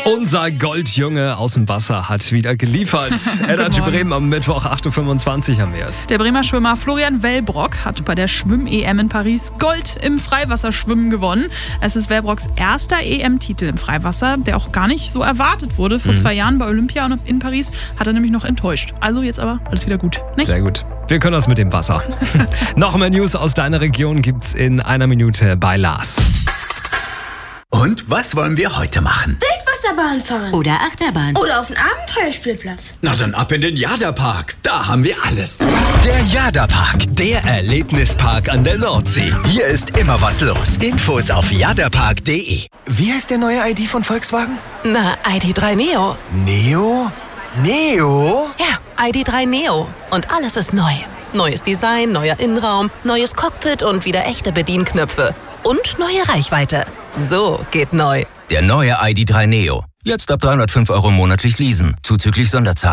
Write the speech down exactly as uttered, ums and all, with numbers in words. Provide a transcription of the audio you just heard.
Unser Goldjunge aus dem Wasser hat wieder geliefert. Energy Bremen am Mittwoch, acht Uhr fünfundzwanzig haben wir es. Der Bremer Schwimmer Florian Wellbrock hat bei der Schwimm-E M in Paris Gold im Freiwasserschwimmen gewonnen. Es ist Wellbrocks erster E M-Titel im Freiwasser, der auch gar nicht so erwartet wurde. Vor mhm. zwei Jahren bei Olympia und in Paris hat er nämlich noch enttäuscht. Also jetzt aber alles wieder gut, nicht? Sehr gut. Wir können das mit dem Wasser. Noch mehr News aus deiner Region gibt's in einer Minute bei Lars. Und was wollen wir heute machen? Wildwasserbahn fahren. Oder Achterbahn. Oder auf den Abenteuerspielplatz. Na dann ab in den Jada-Park. Da haben wir alles. Der Jada-Park, der Erlebnispark an der Nordsee. Hier ist immer was los. Infos auf jadapark punkt de. Wie heißt der neue I D von Volkswagen? Na, I D drei Neo. Neo? Neo? Ja, I D drei Neo. Und alles ist neu. Neues Design, neuer Innenraum, neues Cockpit und wieder echte Bedienknöpfe. Und neue Reichweite. So geht neu. Der neue I D drei Neo. Jetzt ab dreihundertfünf Euro monatlich leasen, zuzüglich Sonderzahlung.